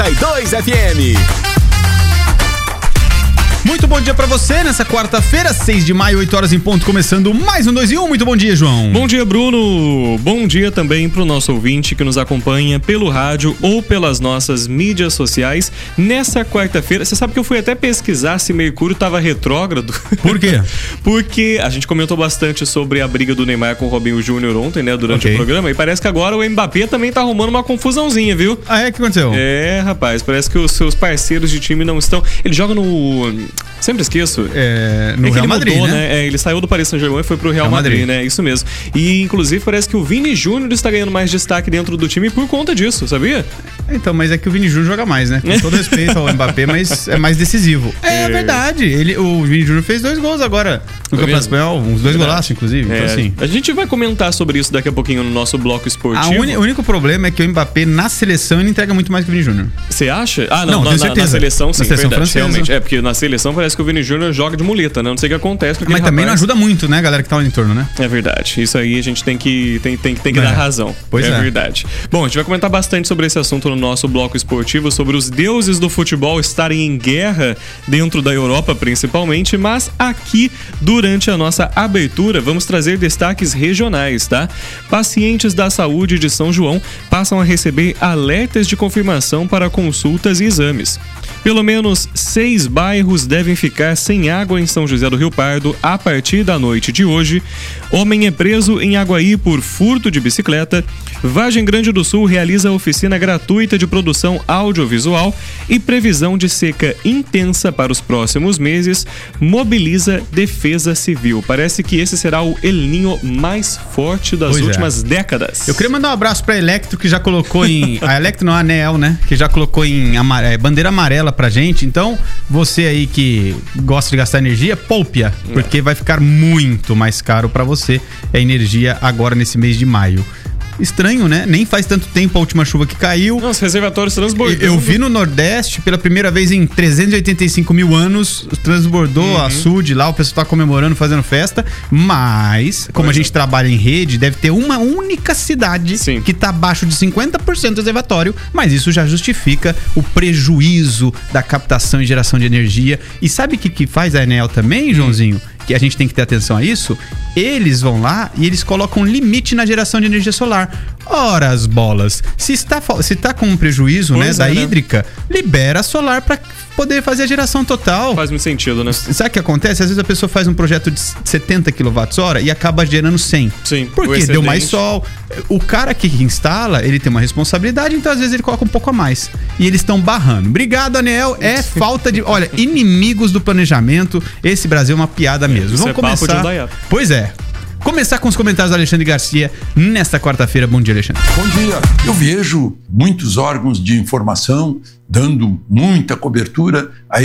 92 FM. Muito bom dia pra você nessa quarta-feira, 6 de maio, 8 horas em ponto, começando mais um 2 em 1. Muito bom dia, João. Bom dia, Bruno. Bom dia também pro nosso ouvinte que nos acompanha pelo rádio ou pelas nossas mídias sociais. Nessa quarta-feira, você sabe que eu fui até pesquisar se Mercúrio tava retrógrado. Por quê? Porque a gente comentou bastante sobre a briga do Neymar com o Robinho Júnior ontem, né, durante o programa, e parece que agora o Mbappé também tá arrumando uma confusãozinha, viu? Ah, é? O que aconteceu? É, rapaz, parece que os seus parceiros de time não estão... Ele joga no... Sempre esqueço. No Real Madrid, mudou, né? Ele saiu do Paris Saint-Germain e foi pro Real Madrid, né? Isso mesmo. E, inclusive, parece que o Vini Júnior está ganhando mais destaque dentro do time por conta disso, sabia? Então, mas é que o Vini Júnior joga mais, né? Com todo respeito ao Mbappé, mas é mais decisivo. É verdade. O Vini Júnior fez 2 gols agora no Campeonato Espanhol. Uns 2 golaços, inclusive. Então, assim... A gente vai comentar sobre isso daqui a pouquinho no nosso bloco esportivo. O único problema é que o Mbappé, na seleção, ele entrega muito mais que o Vini Júnior. Você acha? Ah, não, na seleção, sim, na seleção verdade, francesa. realmente. É, porque na seleção parece que o Vini Júnior joga de muleta, né? Não sei o que acontece com aquele Mas também rapaz. não ajuda muito, né, galera que tá lá em torno, né? É verdade. Isso aí a gente tem que dar razão. Pois é. Verdade. Bom, a gente vai comentar bastante sobre esse assunto no nosso bloco esportivo, sobre os deuses do futebol estarem em guerra dentro da Europa, principalmente, mas aqui, durante a nossa abertura, vamos trazer destaques regionais, tá? Pacientes da saúde de São João passam a receber alertas de confirmação para consultas e exames. Pelo menos 6 bairros devem ficar sem água em São José do Rio Pardo a partir da noite de hoje. Homem é preso em Aguaí por furto de bicicleta. Vargem Grande do Sul realiza oficina gratuita de produção audiovisual e previsão de seca intensa para os próximos meses mobiliza Defesa Civil. Parece que esse será o El Niño mais forte das últimas décadas. Eu queria mandar um abraço pra Electro, que já colocou em... A Electro não, a ANEEL, né? Que já colocou em bandeira amarela pra gente. Então, você aí que gosta de gastar energia, poupe-a, porque vai ficar muito mais caro pra você a energia agora nesse mês de maio. Estranho, né? Nem faz tanto tempo a última chuva que caiu. Os reservatórios transbordando. Eu vi no Nordeste, pela primeira vez em 385 mil anos, transbordou a açude lá, o pessoal tá comemorando, fazendo festa, mas, como a gente trabalha em rede, deve ter uma única cidade que tá abaixo de 50% do reservatório, mas isso já justifica o prejuízo da captação e geração de energia. E sabe o que faz a Enel também, Joãozinho? Que a gente tem que ter atenção a isso, eles vão lá e eles colocam limite na geração de energia solar. Ora as bolas, se tá com um prejuízo, da hídrica, libera solar para poder fazer a geração total. Faz muito sentido, né? Sabe o que acontece? Às vezes a pessoa faz um projeto de 70 kWh e acaba gerando 100. Sim. Porque deu mais sol. O cara que instala, ele tem uma responsabilidade, então às vezes ele coloca um pouco a mais. E eles estão barrando. Obrigado, Anel. É falta de... Olha, inimigos do planejamento. Esse Brasil é uma piada mesmo. Vamos começar... Papo de Indaiá. Pois é. Começar com os comentários do Alexandre Garcia nesta quarta-feira. Bom dia, Alexandre. Bom dia. Eu vejo muitos órgãos de informação dando muita cobertura a